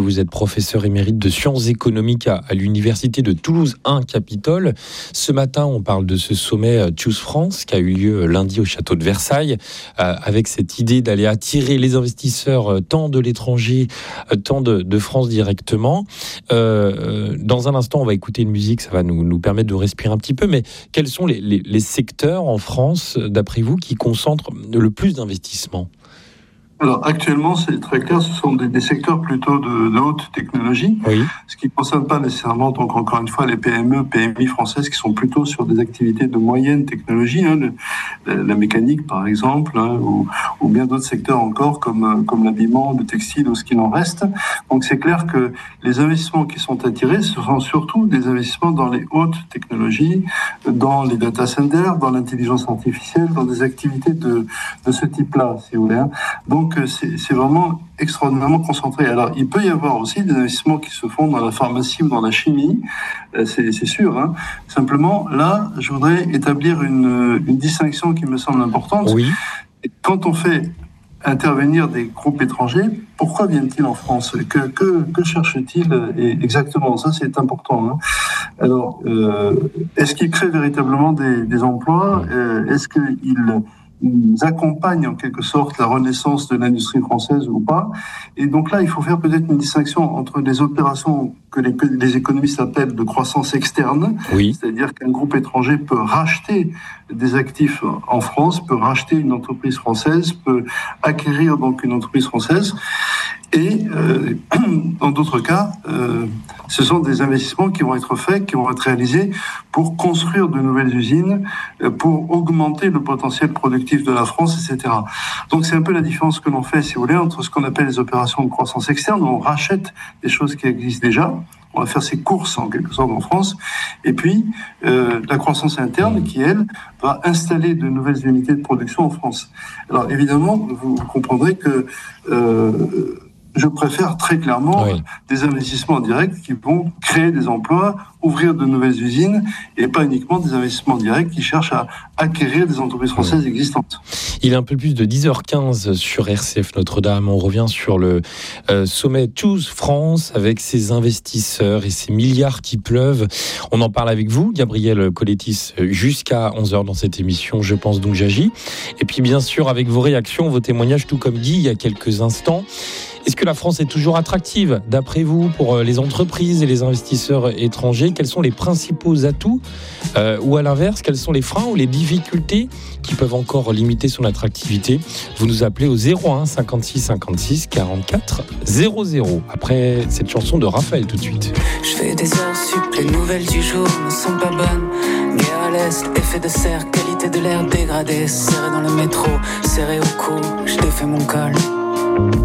vous êtes professeur émérite de sciences économiques à l'Université de Toulouse 1 Capitole. Ce matin, on parle de ce sommet Choose France qui a eu lieu lundi au château de Versailles, avec cette idée d'aller attirer les investisseurs tant de l'étranger, tant de France directement. Dans un instant, on va écouter une musique, ça va nous permettre de respirer un petit peu, mais quels sont les secteurs en France, d'après vous, qui concentrent le plus d'investissements ? Alors actuellement, c'est très clair, ce sont des secteurs plutôt de haute technologie, oui. Ce qui ne concerne pas nécessairement, donc encore une fois, les PME, PMI françaises qui sont plutôt sur des activités de moyenne technologie, la mécanique par exemple, ou bien d'autres secteurs encore comme l'habillement, le textile ou ce qu'il en reste. Donc c'est clair que les investissements qui sont attirés, ce sont surtout des investissements dans les hautes technologies, dans les data centers, dans l'intelligence artificielle, dans des activités de ce type-là, si vous voulez. Donc c'est vraiment extraordinairement concentré. Alors, il peut y avoir aussi des investissements qui se font dans la pharmacie ou dans la chimie, c'est sûr. Simplement, là, je voudrais établir une distinction qui me semble importante. Oui. Quand on fait intervenir des groupes étrangers, pourquoi viennent-ils en France ? Que cherchent-ils exactement ? Ça, c'est important. Alors, est-ce qu'ils créent véritablement des emplois ? Est-ce qu'ils accompagnent en quelque sorte la renaissance de l'industrie française ou pas. Et donc là, il faut faire peut-être une distinction entre des opérations que les économistes appellent de croissance externe, oui. C'est-à-dire qu'un groupe étranger peut racheter des actifs en France, peut racheter une entreprise française, peut acquérir donc une entreprise française. Et dans d'autres cas, ce sont des investissements qui vont être faits, qui vont être réalisés pour construire de nouvelles usines, pour augmenter le potentiel productif de la France, etc. Donc c'est un peu la différence que l'on fait, si vous voulez, entre ce qu'on appelle les opérations de croissance externe, où on rachète des choses qui existent déjà, on va faire ses courses en quelque sorte en France, et puis la croissance interne qui, elle, va installer de nouvelles unités de production en France. Alors évidemment, vous comprendrez que je préfère très clairement des investissements directs qui vont créer des emplois, ouvrir de nouvelles usines, et pas uniquement des investissements directs qui cherchent à acquérir des entreprises françaises existantes. Il est un peu plus de 10h15 sur RCF Notre-Dame. On revient sur le sommet Choose France avec ses investisseurs et ses milliards qui pleuvent. On en parle avec vous, Gabriel Collettis, jusqu'à 11h dans cette émission Je pense donc j'agis. Et puis bien sûr avec vos réactions, vos témoignages, tout comme dit il y a quelques instants. Est-ce que la France est toujours attractive, d'après vous, pour les entreprises et les investisseurs étrangers ? Quels sont les principaux atouts ? Ou à l'inverse, quels sont les freins ou les difficultés qui peuvent encore limiter son attractivité ? Vous nous appelez au 01 56 56 44 00. Après cette chanson de Raphaël, tout de suite. Je fais des heures sup, les nouvelles du jour ne sont pas bonnes. Guerre à l'est, effet de serre, qualité de l'air dégradée. Serré dans le métro, serré au cou, je défais mon col.